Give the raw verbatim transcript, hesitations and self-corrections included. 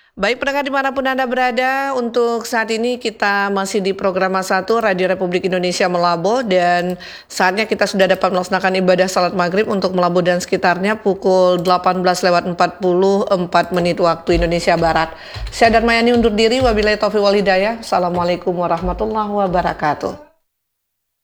Baik pendengar dimanapun Anda berada, untuk saat ini kita masih di program satu Radio Republik Indonesia Melabo dan saatnya kita sudah dapat melaksanakan ibadah salat maghrib untuk Melabo dan sekitarnya pukul delapan belas lewat empat puluh empat menit waktu Indonesia Barat. Saya Darmayani undur diri, wabillahi taufiq wal hidayah. Assalamualaikum warahmatullahi wabarakatuh.